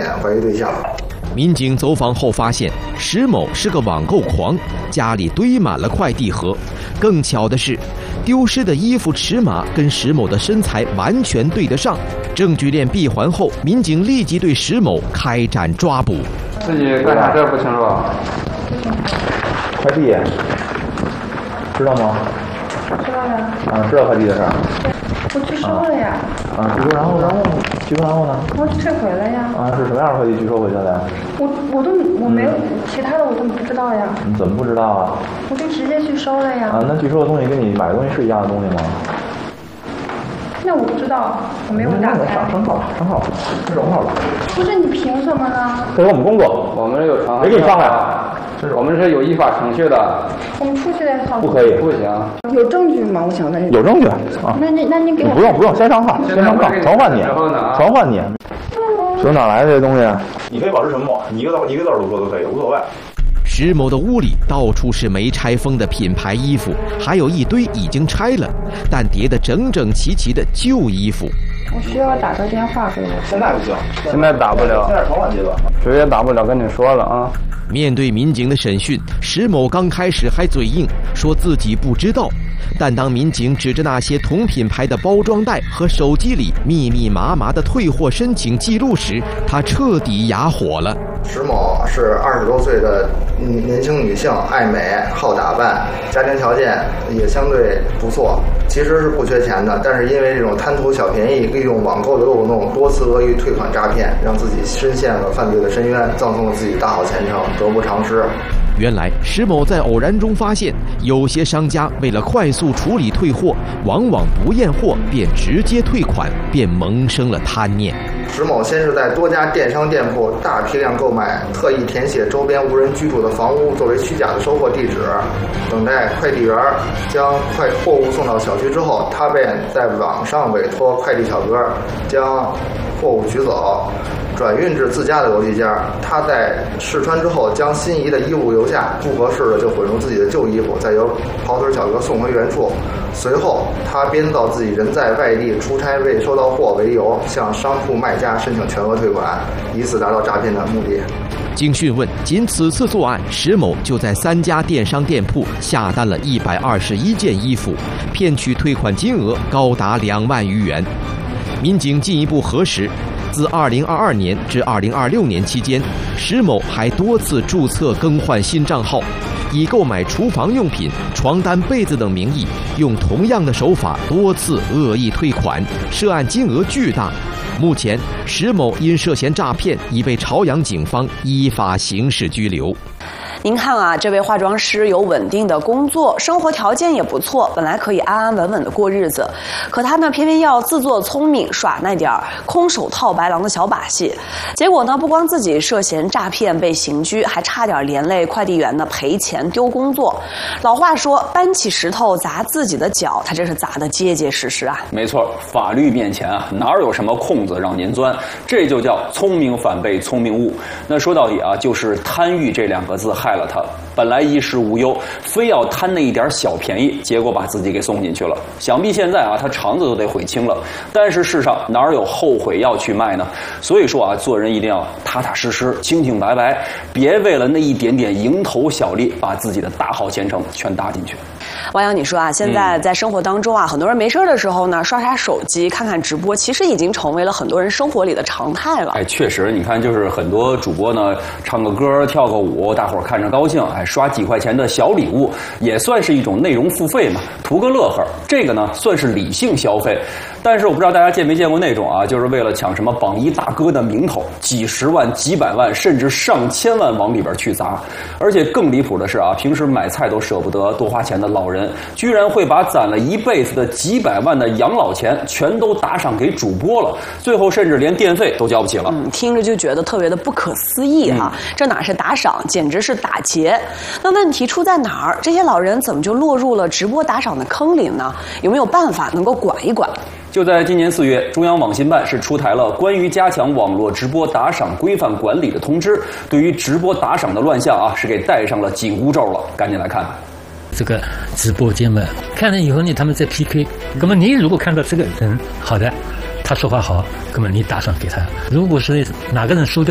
点怀疑对象。 民警走访后发现，石某是个网购狂，家里堆满了快递盒。更巧的是，丢失的衣服尺码跟石某的身材完全对得上。证据链闭环后，民警立即对石某开展抓捕。 自己干啥事不清楚？ 快递，知道吗？ 知道呀。 知道快递的事儿。 我拒收了呀。 拒收然后呢？ 我退回了呀。 是什么样的快递拒收回去的呀？ 我没有其他的我都不知道呀。 你怎么不知道啊？ 我就直接拒收了呀。 那拒收的东西跟你买的东西是一样的东西吗？ 那我不知道，我没有打开。 上号了，这种号了。 不是你凭什么呢？ 这是我们工作， 我们有没给你放来。 我们是有依法程序的。 我们出去再上。 不可以， 不行。 有证据吗？我想问。 有证据那你给我。 不用，先上号，传唤你。从哪来的这些东西？你可以保持沉默，你一个字都说都可以，无所谓。 石某的屋里到处是没拆封的品牌衣服，还有一堆已经拆了但叠得整整齐齐的旧衣服。 我需要打个电话给我。 现在不行， 现在打不了， 现在传唤阶段， 直接打不了，跟你说了啊。 面对民警的审讯，石某刚开始还嘴硬，说自己不知道。但当民警指着那些同品牌的包装袋和手机里密密麻麻的退货申请记录时，他彻底哑火了。 石某是20多岁的年轻女性，爱美好打扮，家庭条件也相对不错，其实是不缺钱的，但是因为这种贪图小便宜，利用网购的漏洞，多次恶意退款诈骗，让自己深陷了犯罪的深渊，葬送了自己大好前程，得不偿失。 原来石某在偶然中发现，有些商家为了快速处理退货，往往不验货便直接退款，便萌生了贪念。 石某先是在多家电商店铺大批量购买，特意填写周边无人居住的房屋作为虚假的收货地址，等待快递员将货物送到小区之后，他便在网上委托快递小哥将货物取走，转运至自家的邮寄家。他在试穿之后，将心仪的衣物留下，不合适的就混入自己的旧衣服，再由跑腿小哥送回原处。随后，他编造自己人在外地出差未收到货为由，向商铺卖家申请全额退款，以此达到诈骗的目的。 经讯问，仅此次作案，石某就在3家电商店铺下单了121件衣服，骗取退款金额高达2万余元。民警进一步核实，自2022年至2026年期间，石某还多次注册更换新账号，以购买厨房用品、床单、被子等名义，用同样的手法多次恶意退款，涉案金额巨大。目前，石某因涉嫌诈骗已被朝阳警方依法刑事拘留。 您看啊，这位化妆师有稳定的工作，生活条件也不错，本来可以安安稳稳的过日子，可他呢偏偏要自作聪明，耍那点空手套白狼的小把戏，结果呢不光自己涉嫌诈骗被刑拘，还差点连累快递员呢赔钱丢工作。老话说，搬起石头砸自己的脚，他这是砸得结结实实啊。 没错，法律面前啊，哪有什么空子让您钻？这就叫聪明反被聪明误。那说到底啊，就是贪欲这2个字害了他。本来衣食无忧，非要贪那一点小便宜，结果把自己给送进去了。想必现在啊，他肠子都得悔青了。但是世上哪有后悔药去卖呢？所以说啊，做人一定要踏踏实实、清清白白，别为了那一点点蝇头小利，把自己的大好前程全搭进去。 王洋，你说啊，现在在生活当中啊，很多人没事的时候呢，刷刷手机、看看直播，其实已经成为了很多人生活里的常态了。 哎，确实，你看，就是很多主播呢，唱个歌、跳个舞，大伙儿看着高兴，哎，刷几块钱的小礼物，也算是一种内容付费嘛，图个乐呵。这个呢，算是理性消费。但是我不知道大家见没见过那种啊，就是为了抢什么榜一大哥的名头，几十万、几百万，甚至上千万往里边去砸。而且更离谱的是啊，平时买菜都舍不得多花钱的老人，居然会把攒了一辈子的几百万的养老钱全都打赏给主播了，最后甚至连电费都交不起了。 听着就觉得特别的不可思议啊！这哪是打赏，简直是打劫。那问题出在哪儿？这些老人怎么就落入了直播打赏的坑里呢？有没有办法能够管一管？ 就在今年4月，中央网信办是出台了关于加强网络直播打赏规范管理的通知，对于直播打赏的乱象啊，是给戴上了紧箍咒了。赶紧来看。 这个直播间们看了以后呢，他们在 PK。那么你如果看到这个人好的，他说话好，那么你打赏给他；如果是哪个人输掉。